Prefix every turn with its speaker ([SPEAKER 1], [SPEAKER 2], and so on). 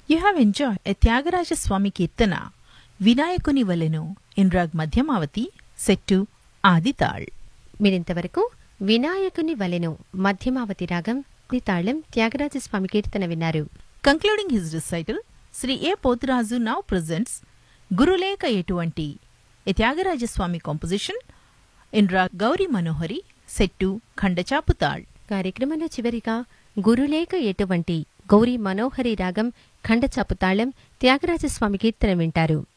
[SPEAKER 1] You have enjoyed a Tyagaraja Swami Kirtana, Vinayakuni Valenu, in Rag Madhyamavati, set to Adital.
[SPEAKER 2] మీరింతవరకు వినాయకుని వలెను మధ్యమావతి రాగం తాళం త్యాగరాజ స్వామి కీర్తన విన్నారు.
[SPEAKER 1] Concluding his recital, Sri A. Pothrazu now presents Guruleka Etuvanti, a Tyagaraja Swami composition in Rag Gauri Manohari, set to Khandachaputal.
[SPEAKER 2] కార్యక్రమంలో చివరిగా గురులేక ఎటువంటి గౌరీ మనోహరి రాగం ఖండచాపు తాళం త్యాగరాజస్వామి కీర్తన వింటారు.